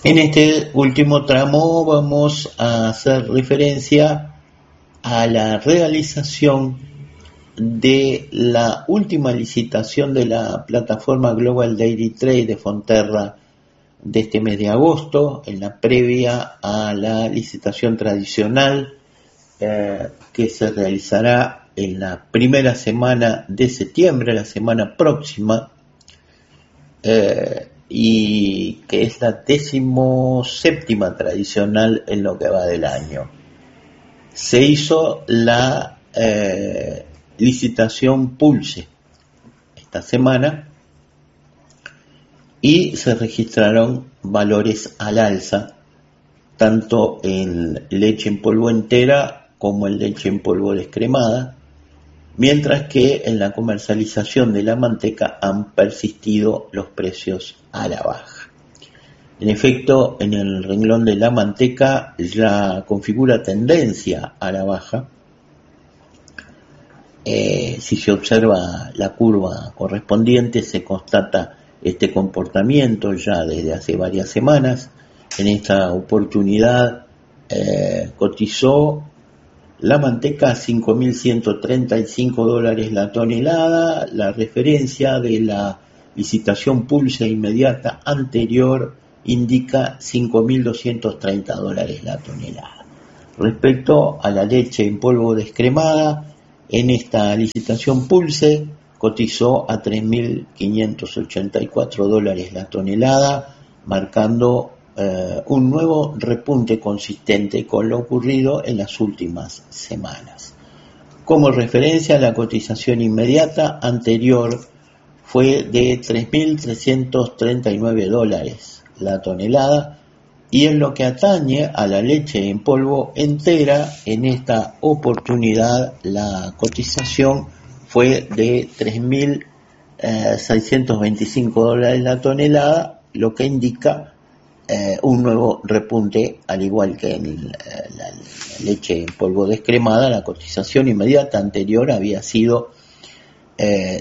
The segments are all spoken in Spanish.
En este último tramo vamos a hacer referencia a la realización de la última licitación de la plataforma Global Daily Trade de Fonterra de este mes de agosto, en la previa a la licitación tradicional que se realizará en la primera semana de septiembre, la semana próxima, y que es la 17ª tradicional en lo que va del año. Se hizo la licitación Pulse esta semana y se registraron valores al alza, tanto en leche en polvo entera como en leche en polvo descremada, mientras que en la comercialización de la manteca han persistido los precios a la baja. En efecto, en el renglón de la manteca ya configura tendencia a la baja. Si se observa la curva correspondiente, se constata este comportamiento ya desde hace varias semanas. En esta oportunidad cotizó la manteca a $5.135 la tonelada. La referencia de la licitación Pulse inmediata anterior indica $5.230 la tonelada. Respecto a la leche en polvo descremada, en esta licitación Pulse cotizó a $3.584 la tonelada, marcando un nuevo repunte consistente con lo ocurrido en las últimas semanas. Como referencia, la cotización inmediata anterior fue de $3.339 la tonelada, y en lo que atañe a la leche en polvo entera, en esta oportunidad la cotización fue de $3.625 la tonelada, lo que indica un nuevo repunte, al igual que en la leche en polvo descremada. La cotización inmediata anterior había sido de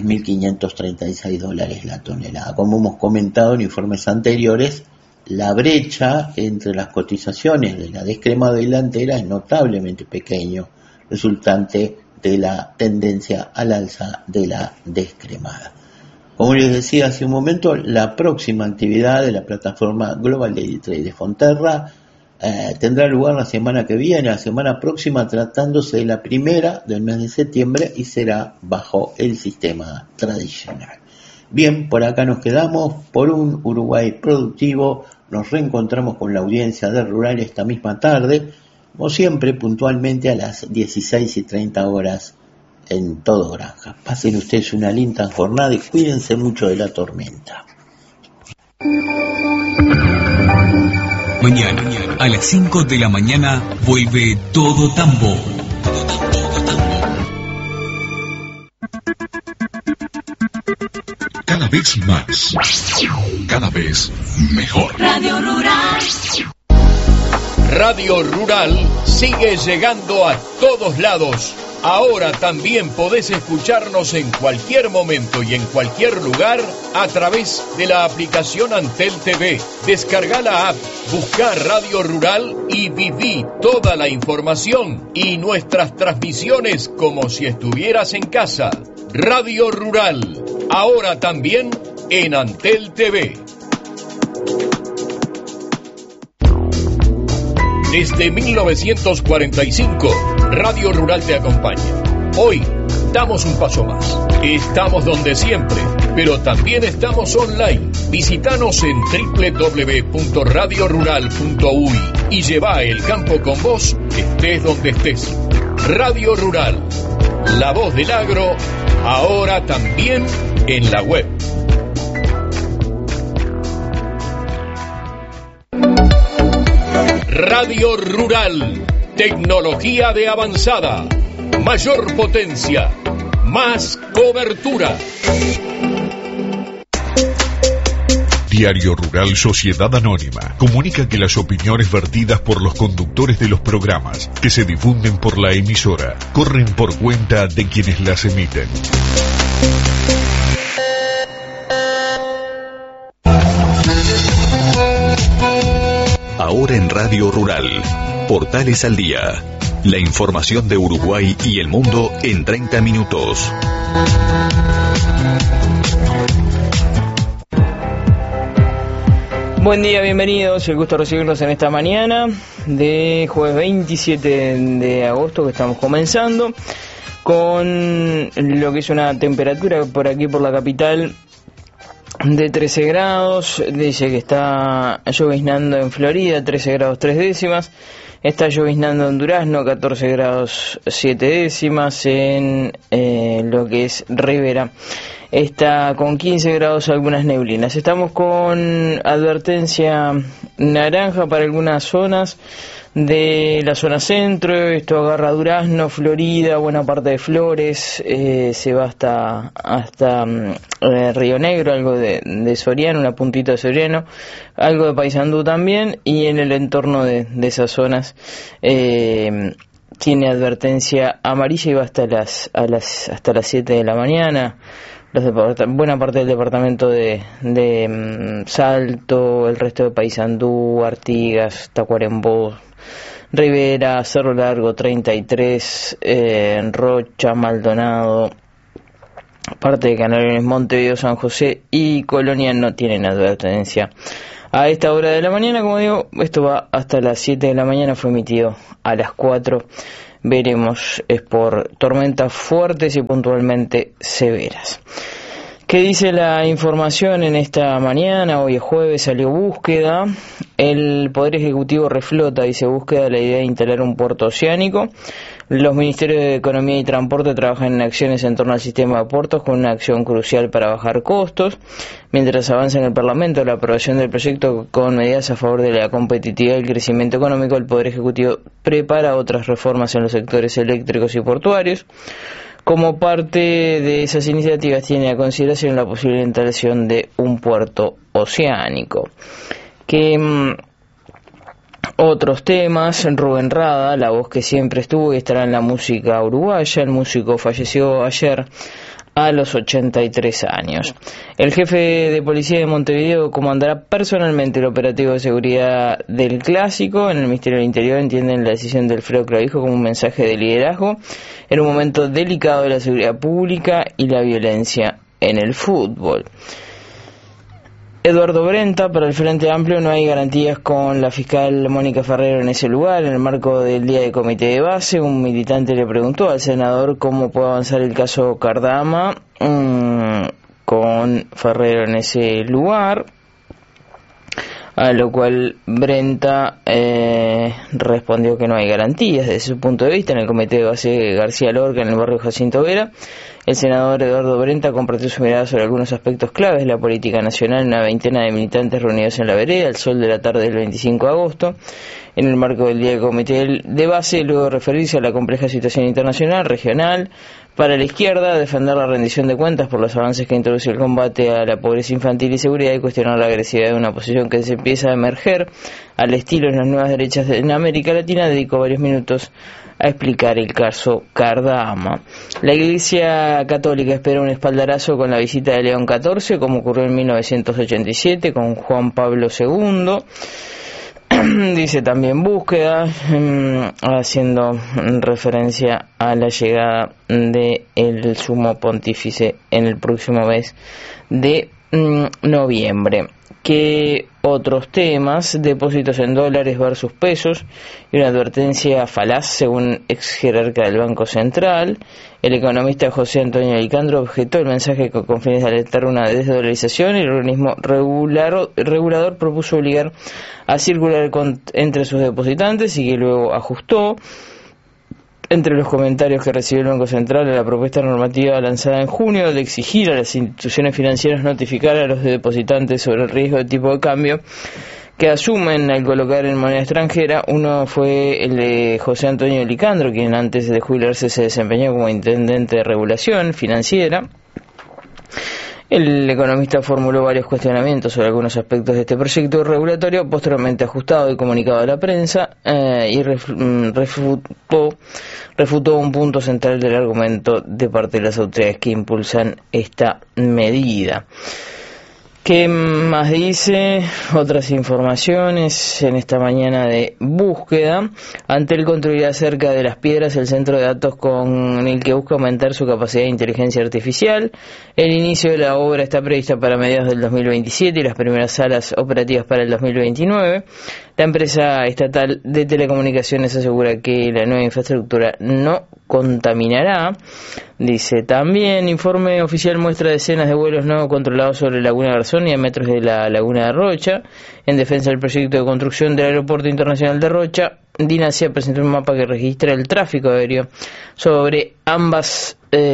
$3.536 la tonelada. Como hemos comentado en informes anteriores, la brecha entre las cotizaciones de la descremada y la entera es notablemente pequeño, resultante de la tendencia al alza de la descremada. Como les decía hace un momento, la próxima actividad de la plataforma Global Daily Trade de Fonterra tendrá lugar la semana que viene, la semana próxima, tratándose de la primera del mes de septiembre, y será bajo el sistema tradicional. Bien, por acá nos quedamos. Por un Uruguay productivo, nos reencontramos con la audiencia de Rural esta misma tarde, como siempre, puntualmente a las 16:30 en Todo Granja. Pasen ustedes una linda jornada y cuídense mucho de la tormenta. Mañana, a las 5 de la mañana, vuelve Todo Tambo. Cada vez más, cada vez mejor. Radio Rural. Radio Rural sigue llegando a todos lados. Ahora también podés escucharnos en cualquier momento y en cualquier lugar a través de la aplicación Antel TV. Descarga la app, busca Radio Rural y viví toda la información y nuestras transmisiones como si estuvieras en casa. Radio Rural, ahora también en Antel TV. Desde 1945, Radio Rural te acompaña. Hoy damos un paso más. Estamos donde siempre, pero también estamos online. Visítanos en www.radiorural.uy y lleva el campo con vos, estés donde estés. Radio Rural, la voz del agro, ahora también en la web. Radio Rural, tecnología de avanzada, mayor potencia, más cobertura. Diario Rural Sociedad Anónima comunica que las opiniones vertidas por los conductores de los programas que se difunden por la emisora corren por cuenta de quienes las emiten. Ahora en Radio Rural, Portales al Día. La información de Uruguay y el mundo en 30 minutos. Buen día, bienvenidos. El gusto de recibirlos en esta mañana de jueves 27 de agosto que estamos comenzando con lo que es una temperatura por aquí por la capital de 13 grados. Dice que está lloviznando en Florida, 13 grados 3 décimas. Está lloviznando en Durazno, 14 grados 7 décimas. En lo que es Rivera está con 15 grados algunas neblinas. Estamos con advertencia naranja para algunas zonas de la zona centro. Esto agarra Durazno, Florida, buena parte de Flores, se va hasta Río Negro, algo de Soriano, una puntita de Soriano, algo de Paysandú también, y en el entorno de esas zonas tiene advertencia amarilla y va hasta las 7 de la mañana. Buena parte del departamento de Salto, el resto de Paysandú, Artigas, Tacuarembó, Rivera, Cerro Largo 33, Rocha, Maldonado, parte de Canelones, Montevideo, San José y Colonia no tienen advertencia. A esta hora de la mañana, como digo, esto va hasta las 7 de la mañana, fue emitido a las 4. Veremos, es por tormentas fuertes y puntualmente severas. ¿Qué dice la información en esta mañana? Hoy es jueves, salió búsqueda. El Poder Ejecutivo reflota, dice búsqueda, la idea de instalar un puerto oceánico. Los Ministerios de Economía y Transporte trabajan en acciones en torno al sistema de puertos con una acción crucial para bajar costos. Mientras avanza en el Parlamento la aprobación del proyecto con medidas a favor de la competitividad y el crecimiento económico, el Poder Ejecutivo prepara otras reformas en los sectores eléctricos y portuarios. Como parte de esas iniciativas tiene a consideración la posible instalación de un puerto oceánico. Otros temas, Rubén Rada, la voz que siempre estuvo y estará en la música uruguaya. El músico falleció ayer a los 83 años. El jefe de policía de Montevideo comandará personalmente el operativo de seguridad del Clásico. En el Ministerio del Interior entienden la decisión del Alfredo Clavijo como un mensaje de liderazgo en un momento delicado de la seguridad pública y la violencia en el fútbol. Eduardo Brenta, para el Frente Amplio no hay garantías con la fiscal Mónica Ferrero en ese lugar. En el marco del día de comité de base, un militante le preguntó al senador cómo puede avanzar el caso Cardama con Ferrero en ese lugar, a lo cual Brenta respondió que no hay garantías desde su punto de vista. En el comité de base García Lorca, en el barrio Jacinto Vera, el senador Eduardo Brenta compartió su mirada sobre algunos aspectos claves de la política nacional en una veintena de militantes reunidos en la vereda al sol de la tarde del 25 de agosto. En el marco del día del comité de base, luego de referirse a la compleja situación internacional, regional, para la izquierda, defender la rendición de cuentas por los avances que introduce el combate a la pobreza infantil y seguridad, y cuestionar la agresividad de una posición que se empieza a emerger al estilo de las nuevas derechas en América Latina, dedicó varios minutos a explicar el caso Cardama. La Iglesia Católica espera un espaldarazo con la visita de León XIV, como ocurrió en 1987 con Juan Pablo II. Dice también búsqueda, haciendo referencia a la llegada de el sumo pontífice en el próximo mes de noviembre. ¿Qué otros temas? Depósitos en dólares versus pesos y una advertencia falaz según ex jerarca del Banco Central. El economista José Antonio Licandro objetó el mensaje con fines de alertar una desdolarización y el organismo regulador propuso obligar a circular entre sus depositantes y que luego ajustó. Entre los comentarios que recibió el Banco Central a la propuesta normativa lanzada en junio de exigir a las instituciones financieras notificar a los depositantes sobre el riesgo de tipo de cambio que asumen al colocar en moneda extranjera, uno fue el de José Antonio Licandro, quien antes de jubilarse se desempeñó como intendente de regulación financiera. El economista formuló varios cuestionamientos sobre algunos aspectos de este proyecto regulatorio, posteriormente ajustado y comunicado a la prensa, y refutó un punto central del argumento de parte de las autoridades que impulsan esta medida. ¿Qué más dice? Otras informaciones en esta mañana de búsqueda. Antel construirá cerca de Las Piedras el centro de datos con el que busca aumentar su capacidad de inteligencia artificial. El inicio de la obra está prevista para mediados del 2027 y las primeras salas operativas para el 2029. La empresa estatal de telecomunicaciones asegura que la nueva infraestructura no contaminará. Dice también, informe oficial muestra decenas de vuelos no controlados sobre Laguna Garzón y a metros de la Laguna de Rocha. En defensa del proyecto de construcción del Aeropuerto Internacional de Rocha, Dinasia presentó un mapa que registra el tráfico aéreo sobre ambas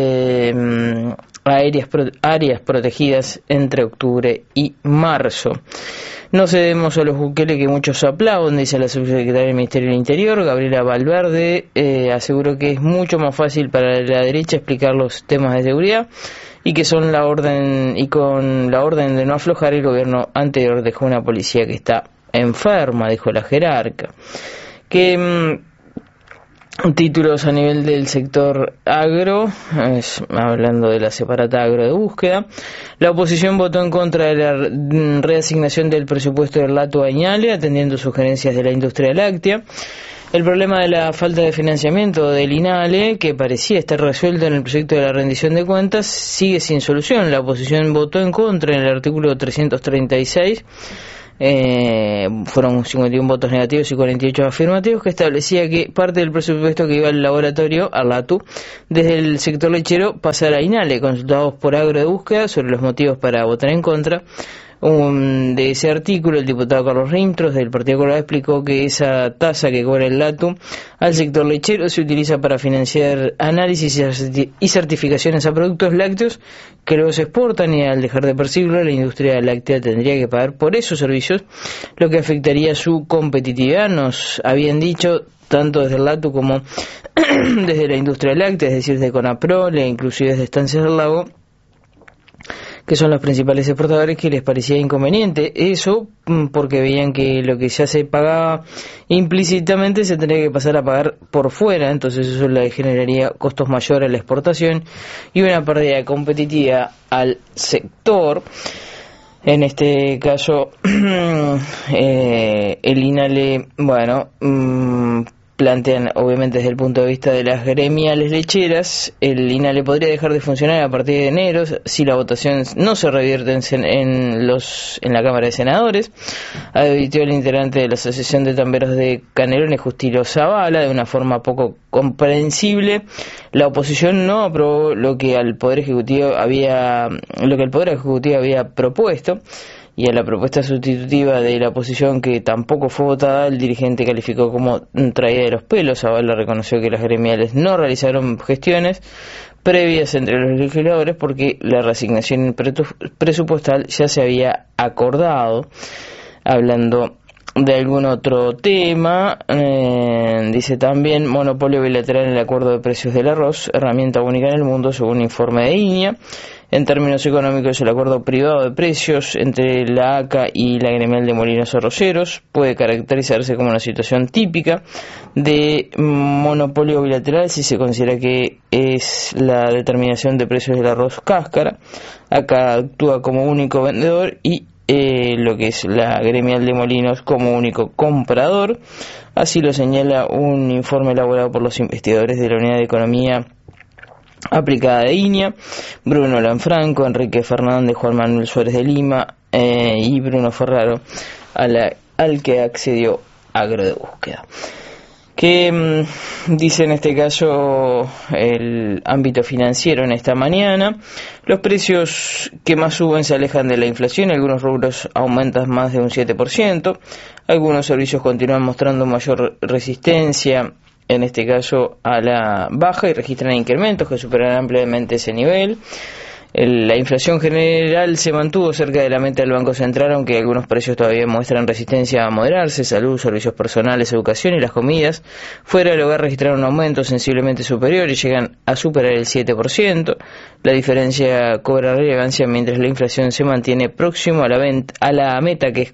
áreas protegidas entre octubre y marzo. No cedemos a los Bukele que muchos aplauden, dice la subsecretaria del Ministerio del Interior, Gabriela Valverde. Aseguró que es mucho más fácil para la derecha explicar los temas de seguridad y que son la orden, y con la orden de no aflojar, el gobierno anterior dejó una policía que está enferma, dijo la jerarca. Que títulos a nivel del sector agro, hablando de la separata agro de búsqueda. La oposición votó en contra de la reasignación del presupuesto del Lato a Iñale, atendiendo sugerencias de la industria láctea. El problema de la falta de financiamiento del INALE, que parecía estar resuelto en el proyecto de la rendición de cuentas, sigue sin solución. La oposición votó en contra en el artículo 336. Fueron 51 votos negativos y 48 afirmativos, que establecía que parte del presupuesto que iba al laboratorio, al LATU, desde el sector lechero, pasara a INALE. Consultados por agro de búsqueda sobre los motivos para votar en contra de ese artículo, el diputado Carlos Rintros del Partido Colorado explicó que esa tasa que cobra el LATU al sector lechero se utiliza para financiar análisis y certificaciones a productos lácteos que luego se exportan, y al dejar de percibirlo, la industria láctea tendría que pagar por esos servicios, lo que afectaría su competitividad. Nos habían dicho tanto desde el LATU como desde la industria láctea, es decir, de Conaprol e inclusive desde Estancias del Lago, que son los principales exportadores, que les parecía inconveniente eso, porque veían que lo que ya se pagaba implícitamente se tendría que pasar a pagar por fuera, entonces eso le generaría costos mayores a la exportación y una pérdida de competitividad al sector. En este caso, el INALE, plantean, obviamente desde el punto de vista de las gremiales lecheras, el INALE podría dejar de funcionar a partir de enero si la votación no se revierte en la Cámara de Senadores. Advirtió el integrante de la Asociación de Tamberos de Canelones, Justino Zavala, de una forma poco comprensible. La oposición no aprobó lo que el Poder Ejecutivo había propuesto, y a la propuesta sustitutiva de la oposición, que tampoco fue votada, el dirigente calificó como traída de los pelos. Zavala reconoció que las gremiales no realizaron gestiones previas entre los legisladores porque la reasignación presupuestal ya se había acordado. Hablando de algún otro tema, dice también: monopolio bilateral en el acuerdo de precios del arroz, herramienta única en el mundo según informe de INEA. En términos económicos, el acuerdo privado de precios entre la ACA y la gremial de molinos arroceros puede caracterizarse como una situación típica de monopolio bilateral si se considera que es la determinación de precios del arroz cáscara. ACA actúa como único vendedor y lo que es la gremial de molinos como único comprador. Así lo señala un informe elaborado por los investigadores de la Unidad de Economía Aplicada de INEA, Bruno Lanfranco, Enrique Fernández, Juan Manuel Suárez de Lima y Bruno Ferraro, al que accedió Agro de Búsqueda. ¿Qué dice en este caso el ámbito financiero en esta mañana? Los precios que más suben se alejan de la inflación, algunos rubros aumentan más de un 7%, algunos servicios continúan mostrando mayor resistencia, en este caso a la baja, y registran incrementos que superan ampliamente ese nivel. La inflación general se mantuvo cerca de la meta del Banco Central, aunque algunos precios todavía muestran resistencia a moderarse. Salud, servicios personales, educación y las comidas fuera del hogar registraron un aumento sensiblemente superior y llegan a superar el 7%. La diferencia cobra relevancia mientras la inflación se mantiene próximo a la meta, que es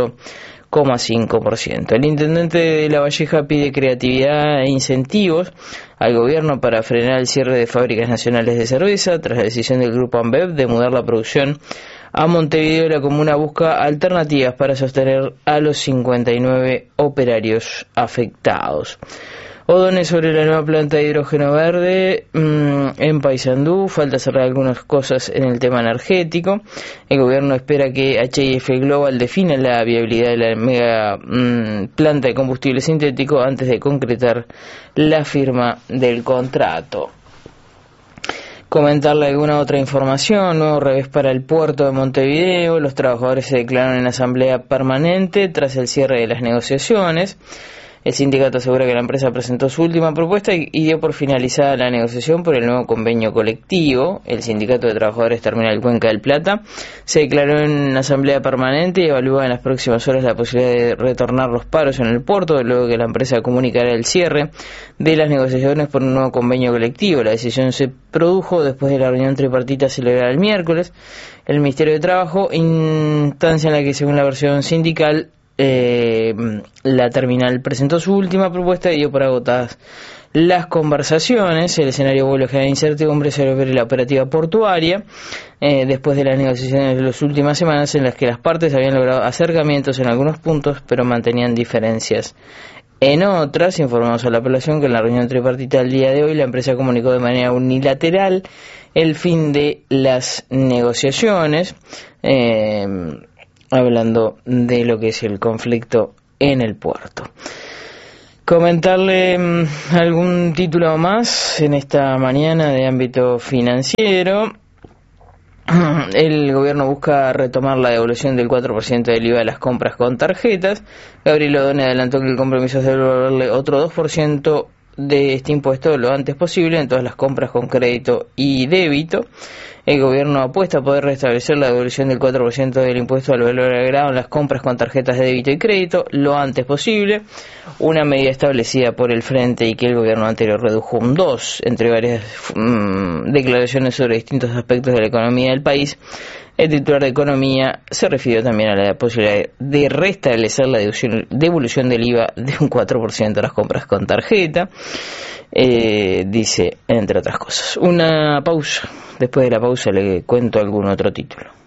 4,5%. El intendente de La Valleja pide creatividad e incentivos al gobierno para frenar el cierre de fábricas nacionales de cerveza tras la decisión del grupo Ambev de mudar la producción a Montevideo. La comuna busca alternativas para sostener a los 59 operarios afectados. Odones sobre la nueva planta de hidrógeno verde en Paysandú. Falta cerrar algunas cosas en el tema energético. El gobierno espera que HIF Global defina la viabilidad de la mega planta de combustible sintético antes de concretar la firma del contrato. Comentarle alguna otra información. Nuevo revés para el puerto de Montevideo. Los trabajadores se declararon en asamblea permanente tras el cierre de las negociaciones. El sindicato asegura que la empresa presentó su última propuesta y dio por finalizada la negociación por el nuevo convenio colectivo. El sindicato de trabajadores Terminal Cuenca del Plata se declaró en asamblea permanente y evalúa en las próximas horas la posibilidad de retornar los paros en el puerto, luego que la empresa comunicará el cierre de las negociaciones por un nuevo convenio colectivo. La decisión se produjo después de la reunión tripartita celebrada el miércoles. El Ministerio de Trabajo, instancia en la que, según la versión sindical, la terminal presentó su última propuesta y dio por agotadas las conversaciones. El escenario vuelve a generar incertidumbre sobre la operativa portuaria después de las negociaciones de las últimas semanas, en las que las partes habían logrado acercamientos en algunos puntos pero mantenían diferencias en otras. Informamos a la población que en la reunión tripartita del día de hoy la empresa comunicó de manera unilateral el fin de las negociaciones, hablando de lo que es el conflicto en el puerto. Comentarle algún título más en esta mañana de ámbito financiero. El gobierno busca retomar la devolución del 4% del IVA de las compras con tarjetas. Gabriel Odone adelantó que el compromiso es devolverle otro 2% de este impuesto lo antes posible en todas las compras con crédito y débito. El gobierno apuesta a poder restablecer la devolución del 4% del impuesto al valor agregado en las compras con tarjetas de débito y crédito lo antes posible, una medida establecida por el Frente y que el gobierno anterior redujo un 2%. Entre varias declaraciones sobre distintos aspectos de la economía del país, el titular de Economía se refirió también a la posibilidad de restablecer la devolución del IVA de un 4% a las compras con tarjeta. Dice, entre otras cosas. Una pausa. Después de la pausa le cuento algún otro título.